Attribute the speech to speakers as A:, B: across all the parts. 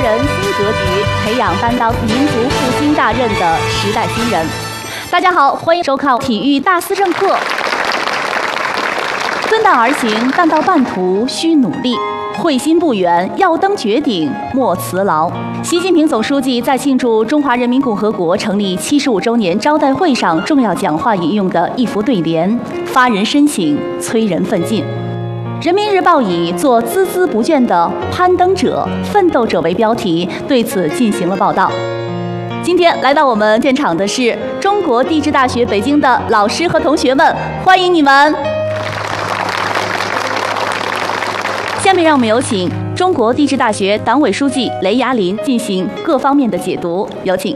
A: 人新格局，培养担当民族复兴大任的时代新人。大家好，欢迎收看体育大思政课。遵道而行，但到半途须努力。会心不远，要登绝顶莫辞劳。习近平总书记在庆祝中华人民共和国成立75周年招待会上重要讲话引用的一副对联，发人深省，催人奋进。人民日报以做孜孜不倦的攀登者、奋斗者为标题，对此进行了报道。今天来到我们现场的是中国地质大学北京的老师和同学们，欢迎你们。下面让我们有请中国地质大学党委书记雷雅林进行各方面的解读，有请。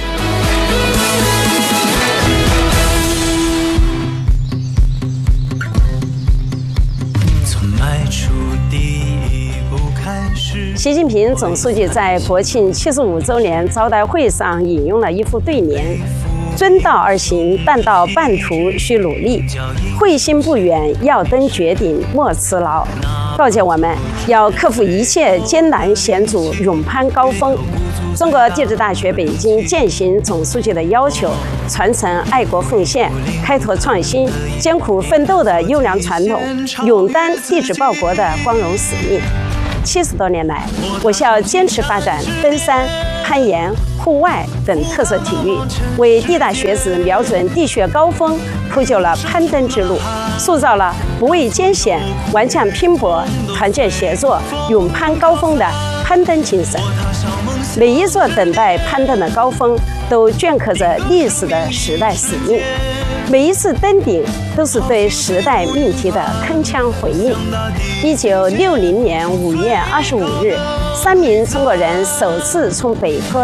B: 习近平总书记在国庆75周年招待会上引用了一副对联：遵道而行，但到半途须努力；会心不远，要登绝顶莫辞劳。告诫我们要克服一切艰难险阻，勇攀高峰。中国地质大学北京践行总书记的要求，传承爱国奉献、开拓创新、艰苦奋斗的优良传统，勇担地质报国的光荣使命。70多年来，我校坚持发展登山、攀岩、户外等特色体育，为地大学子瞄准地穴高峰铺就了攀登之路，塑造了不畏艰险、顽强拼搏、团结协作、勇攀高峰的攀登精神。每一座等待攀登的高峰，都镌刻着历史的时代使命。每一次登顶都是对时代命题的铿锵回应。1960年5月25日，3名中国人首次从北坡